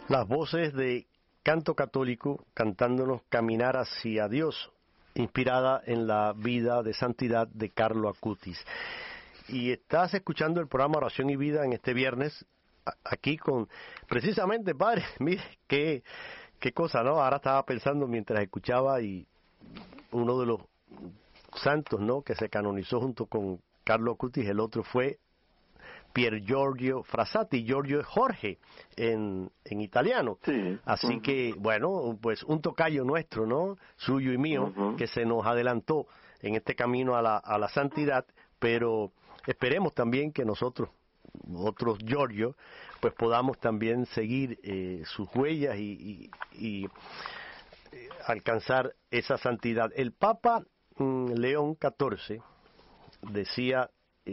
Las voces de Canto Católico cantándonos Caminar hacia Dios, inspirada en la vida de santidad de Carlo Acutis. Y estás escuchando el programa Oración y Vida en este viernes, aquí con, precisamente, padre, mire, qué cosa, ¿no? Ahora estaba pensando mientras escuchaba, y uno de los santos, ¿no?, que se canonizó junto con Carlo Acutis, el otro fue Pier Giorgio Frassati. Giorgio es Jorge en italiano. Sí. Así que, bueno, pues un tocayo nuestro, ¿no?, suyo y mío, que se nos adelantó en este camino a la santidad, pero esperemos también que nosotros, otros Giorgio, pues podamos también seguir sus huellas y alcanzar esa santidad. El Papa León XIV decía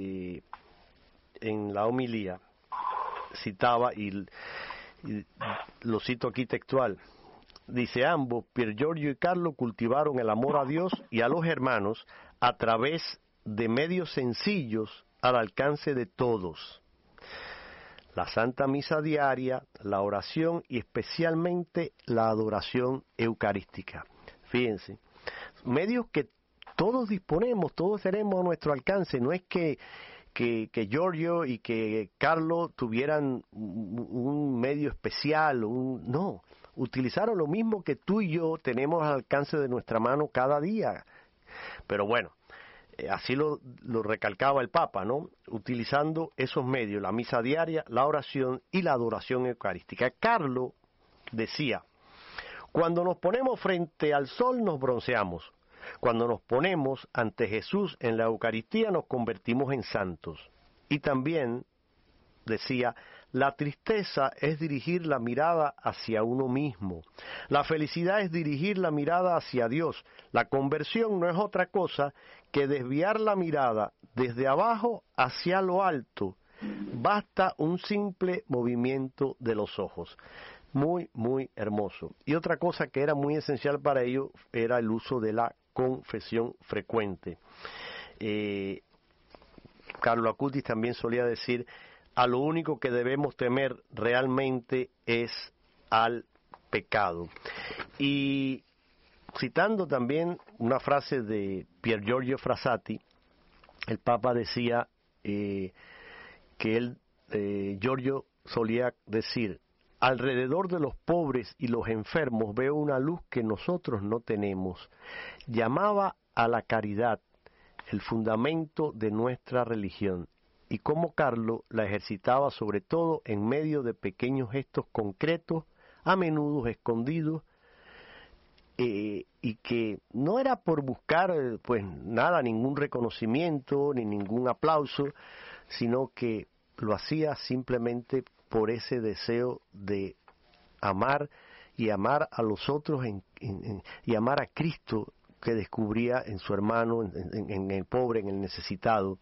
en la homilía, citaba, y lo cito aquí textual, dice: ambos, Pier Giorgio y Carlo, cultivaron el amor a Dios y a los hermanos a través de medios sencillos al alcance de todos: la Santa Misa diaria, la oración y especialmente la adoración eucarística. Fíjense, medios que todos disponemos, todos tenemos a nuestro alcance. No es que Giorgio y que Carlo tuvieran un medio especial, no, utilizaron lo mismo que tú y yo tenemos al alcance de nuestra mano cada día. Pero bueno, así lo recalcaba el Papa, ¿no?, utilizando esos medios: la misa diaria, la oración y la adoración eucarística. Carlo decía: cuando nos ponemos frente al sol nos bronceamos. Cuando nos ponemos ante Jesús en la Eucaristía nos convertimos en santos. Y también decía: la tristeza es dirigir la mirada hacia uno mismo. La felicidad es dirigir la mirada hacia Dios. La conversión no es otra cosa que desviar la mirada desde abajo hacia lo alto. Basta un simple movimiento de los ojos. Muy, muy hermoso. Y otra cosa que era muy esencial para ello era el uso de la confesión frecuente. Carlo Acutis también solía decir: a lo único que debemos temer realmente es al pecado. Y citando también una frase de Pier Giorgio Frassati, el Papa decía que Giorgio solía decir: alrededor de los pobres y los enfermos veo una luz que nosotros no tenemos. Llamaba a la caridad, el fundamento de nuestra religión, y como Carlo la ejercitaba sobre todo en medio de pequeños gestos concretos, a menudo escondidos, y que no era por buscar pues nada, ningún reconocimiento ni ningún aplauso, sino que lo hacía simplemente por ese deseo de amar y amar a los otros y amar a Cristo que descubría en su hermano, en el pobre, en el necesitado.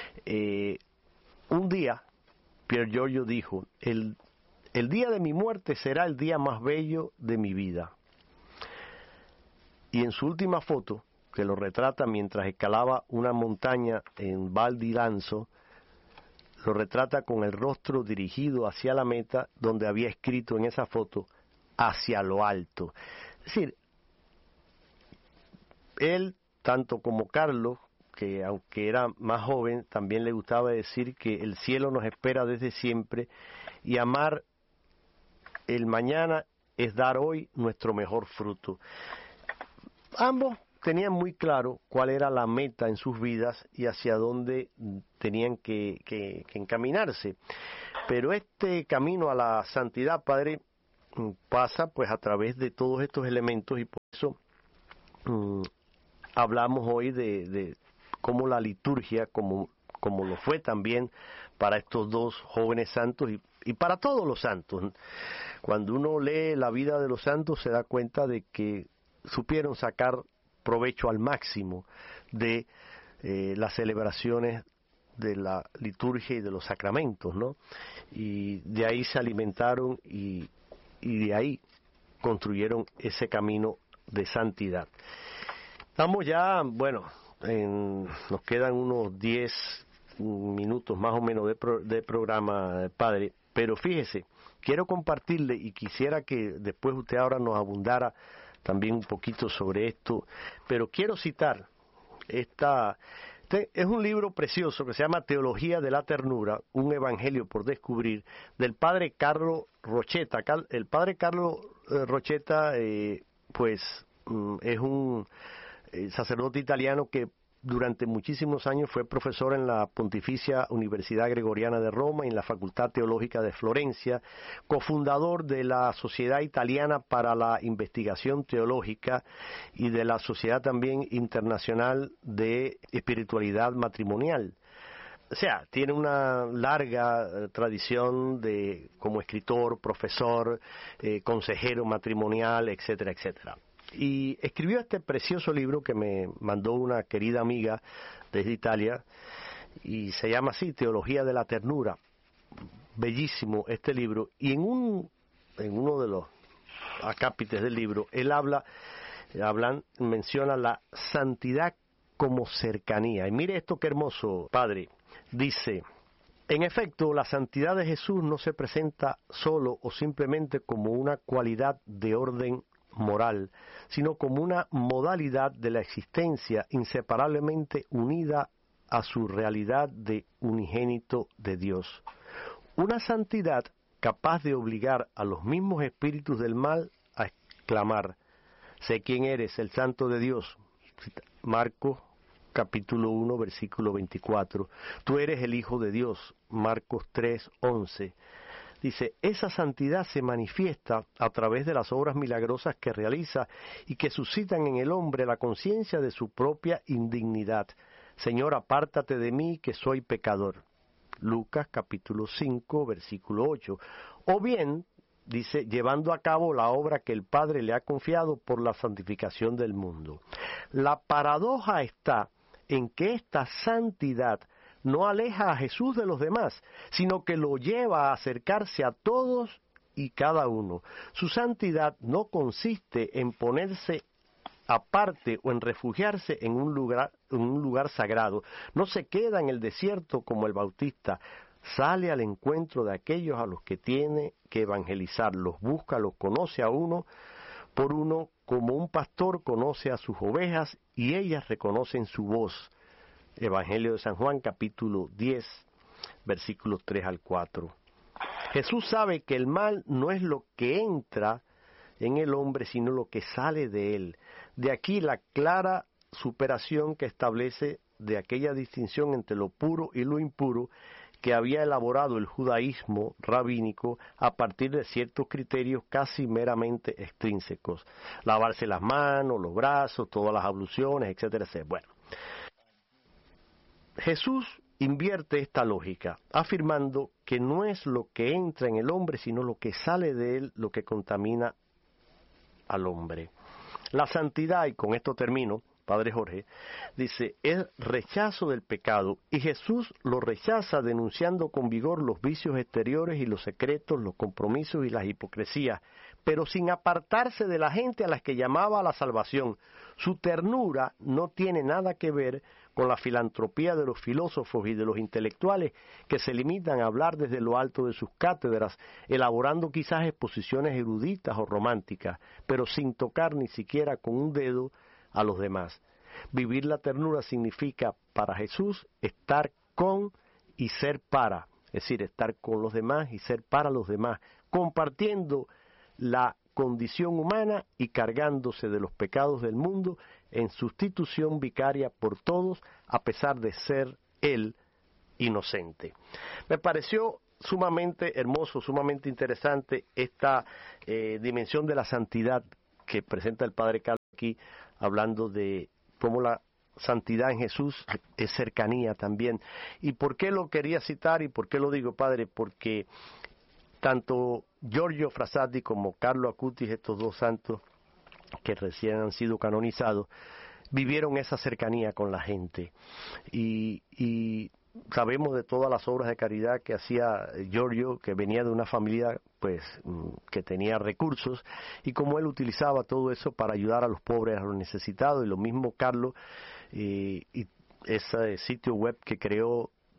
Un día, Pier Giorgio dijo: el día de mi muerte será el día más bello de mi vida. Y en su última foto, que lo retrata mientras escalaba una montaña en Val di Lanzo, lo retrata con el rostro dirigido hacia la meta, donde había escrito en esa foto: hacia lo alto. Es decir, él, tanto como Carlos, que aunque era más joven, también le gustaba decir que el cielo nos espera desde siempre, y amar el mañana es dar hoy nuestro mejor fruto. Ambos tenían muy claro cuál era la meta en sus vidas y hacia dónde tenían que encaminarse. Pero este camino a la santidad, padre, pasa pues a través de todos estos elementos, y por eso hablamos hoy de cómo la liturgia, como lo fue también para estos dos jóvenes santos y para todos los santos. Cuando uno lee la vida de los santos se da cuenta de que supieron sacar provecho al máximo de las celebraciones de la liturgia y de los sacramentos, ¿no? Y de ahí se alimentaron y de ahí construyeron ese camino de santidad. Estamos ya, bueno, nos quedan unos 10 minutos más o menos de programa, padre, Pero fíjese, quiero compartirle y quisiera que después usted ahora nos abundara también un poquito sobre esto, pero quiero citar este es un libro precioso que se llama Teología de la Ternura, un evangelio por descubrir, del padre Carlo Rochetta. El padre Carlo Rochetta, pues, es un sacerdote italiano que durante muchísimos años fue profesor en la Pontificia Universidad Gregoriana de Roma y en la Facultad Teológica de Florencia, cofundador de la Sociedad Italiana para la Investigación Teológica y de la Sociedad también Internacional de Espiritualidad Matrimonial. O sea, tiene una larga tradición como escritor, profesor, consejero matrimonial, etcétera, etcétera. Y escribió este precioso libro que me mandó una querida amiga desde Italia, y se llama así, Teología de la Ternura. Bellísimo este libro, y en uno de los acápites del libro, él menciona la santidad como cercanía. Y mire esto qué hermoso, padre. Dice: en efecto, la santidad de Jesús no se presenta solo o simplemente como una cualidad de orden moral, sino como una modalidad de la existencia inseparablemente unida a su realidad de unigénito de Dios. Una santidad capaz de obligar a los mismos espíritus del mal a exclamar: sé quién eres, el Santo de Dios. Marcos capítulo 1, versículo 24. Tú eres el Hijo de Dios. Marcos 3, 11. Dice, esa santidad se manifiesta a través de las obras milagrosas que realiza y que suscitan en el hombre la conciencia de su propia indignidad. Señor, apártate de mí, que soy pecador. Lucas capítulo 5, versículo 8. O bien, dice, llevando a cabo la obra que el Padre le ha confiado por la santificación del mundo. La paradoja está en que esta santidad no aleja a Jesús de los demás, sino que lo lleva a acercarse a todos y cada uno. Su santidad no consiste en ponerse aparte o en refugiarse en un lugar sagrado. No se queda en el desierto como el Bautista. Sale al encuentro de aquellos a los que tiene que evangelizar. Los busca, los conoce a uno por uno, como un pastor conoce a sus ovejas y ellas reconocen su voz. Evangelio de San Juan, capítulo 10, versículos 3 al 4. Jesús sabe que el mal no es lo que entra en el hombre, sino lo que sale de él. De aquí la clara superación que establece de aquella distinción entre lo puro y lo impuro que había elaborado el judaísmo rabínico a partir de ciertos criterios casi meramente extrínsecos. Lavarse las manos, los brazos, todas las abluciones, etcétera, etcétera. Bueno, Jesús invierte esta lógica, afirmando que no es lo que entra en el hombre, sino lo que sale de él lo que contamina al hombre. La santidad, y con esto termino, Padre Jorge, dice, es rechazo del pecado, y Jesús lo rechaza denunciando con vigor los vicios exteriores y los secretos, los compromisos y las hipocresías, pero sin apartarse de la gente a las que llamaba a la salvación. Su ternura no tiene nada que ver con la filantropía de los filósofos y de los intelectuales que se limitan a hablar desde lo alto de sus cátedras, elaborando quizás exposiciones eruditas o románticas, pero sin tocar ni siquiera con un dedo a los demás. Vivir la ternura significa para Jesús estar con y ser para, es decir, estar con los demás y ser para los demás, compartiendo la condición humana y cargándose de los pecados del mundo en sustitución vicaria por todos, a pesar de ser él inocente. Me pareció sumamente hermoso, sumamente interesante esta dimensión de la santidad que presenta el Padre Carlos aquí, hablando de cómo la santidad en Jesús es cercanía también. ¿Y por qué lo quería citar y por qué lo digo, Padre? Porque tanto Giorgio Frassati como Carlo Acutis, estos dos santos que recién han sido canonizados, vivieron esa cercanía con la gente. Y sabemos de todas las obras de caridad que hacía Giorgio, que venía de una familia pues que tenía recursos, y cómo él utilizaba todo eso para ayudar a los pobres, a los necesitados. Y lo mismo Carlos, y ese sitio web que creó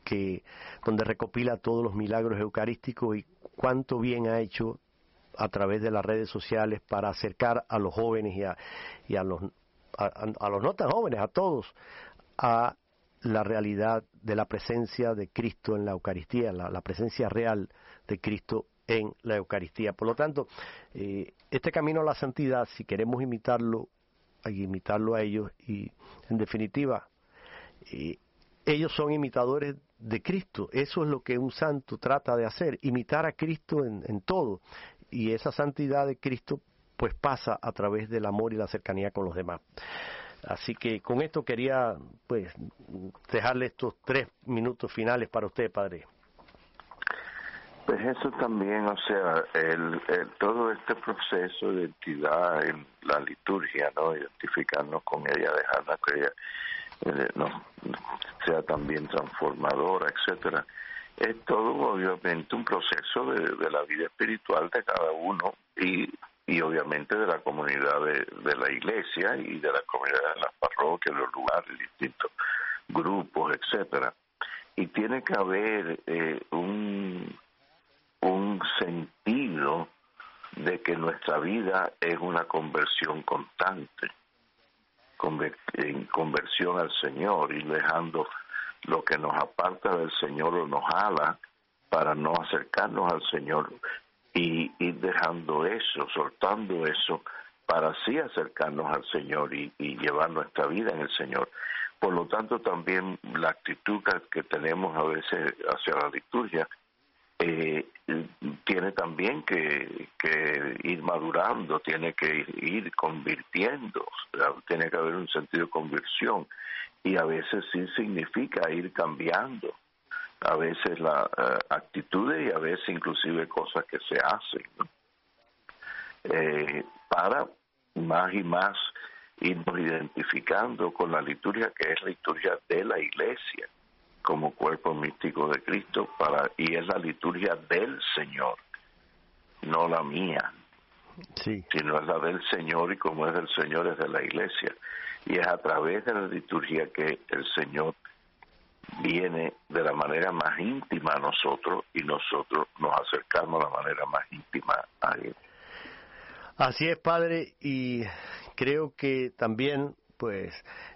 donde recopila todos los milagros eucarísticos y cuánto bien ha hecho a través de las redes sociales para acercar a los jóvenes y a los no tan jóvenes, a todos, a la realidad de la presencia de Cristo en la Eucaristía, la presencia real de Cristo en la Eucaristía. Por lo tanto, este camino a la santidad, si queremos imitarlo a ellos, y en definitiva, ellos son imitadores de Cristo. Eso es lo que un santo trata de hacer, imitar a Cristo en todo. Y esa santidad de Cristo pues pasa a través del amor y la cercanía con los demás. Así que con esto quería pues dejarle estos 3 minutos finales para usted, padre. Pues eso también, o sea, todo este proceso de identidad en la liturgia, ¿no? Identificarnos con ella, dejarla que ella no sea también transformadora, etcétera. Es todo obviamente un proceso de la vida espiritual de cada uno y obviamente de la comunidad de la iglesia y de la comunidad de las parroquias, de los lugares, distintos grupos, etcétera. Y tiene que haber un sentido de que nuestra vida es una conversión constante, en conversión al Señor, y dejando lo que nos aparta del Señor o nos jala para no acercarnos al Señor, y ir dejando eso, soltando eso, para así acercarnos al Señor y llevar nuestra vida en el Señor. Por lo tanto, también la actitud que tenemos a veces hacia la liturgia tiene también que ir madurando, tiene que ir convirtiendo, tiene que haber un sentido de conversión, y a veces sí significa ir cambiando, a veces las actitudes y a veces inclusive cosas que se hacen, ¿no? Para más y más irnos identificando con la liturgia, que es la liturgia de la Iglesia como cuerpo místico de Cristo, y es la liturgia del Señor, no la mía, sí, sino es la del Señor, y como es del Señor es de la Iglesia, y es a través de la liturgia que el Señor viene de la manera más íntima a nosotros y nosotros nos acercamos a la manera más íntima a Él. Así es, padre, y creo que también, pues,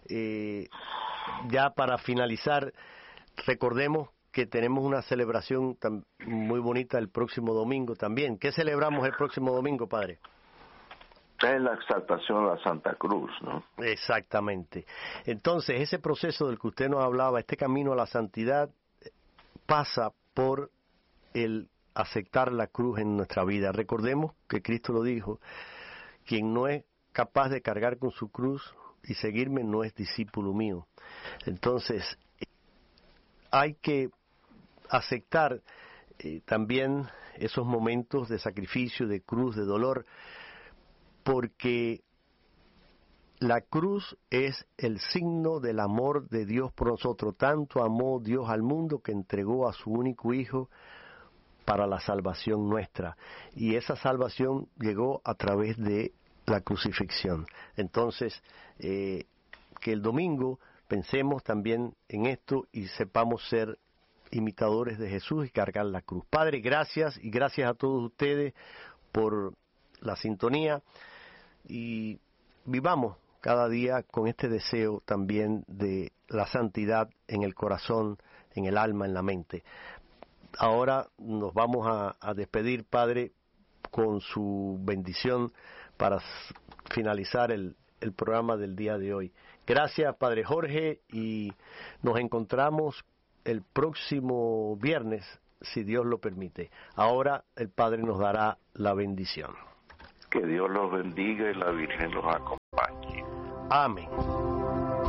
ya para finalizar, recordemos que tenemos una celebración muy bonita el próximo domingo también. ¿Qué celebramos el próximo domingo, padre? Es la exaltación a la Santa Cruz, ¿no? Exactamente. Entonces, ese proceso del que usted nos hablaba, este camino a la santidad, pasa por el aceptar la cruz en nuestra vida. Recordemos que Cristo lo dijo: quien no es capaz de cargar con su cruz y seguirme no es discípulo mío. Entonces, hay que aceptar también esos momentos de sacrificio, de cruz, de dolor, porque la cruz es el signo del amor de Dios por nosotros. Tanto amó Dios al mundo que entregó a su único Hijo para la salvación nuestra. Y esa salvación llegó a través de la crucifixión. Entonces, que el domingo pensemos también en esto y sepamos ser imitadores de Jesús y cargar la cruz. Padre, gracias, y gracias a todos ustedes por la sintonía, y vivamos cada día con este deseo también de la santidad en el corazón, en el alma, en la mente. Ahora nos vamos a despedir, Padre, con su bendición para finalizar el programa del día de hoy. Gracias, Padre Jorge, y nos encontramos el próximo viernes, si Dios lo permite. Ahora el Padre nos dará la bendición. Que Dios los bendiga y la Virgen los acompañe. Amén.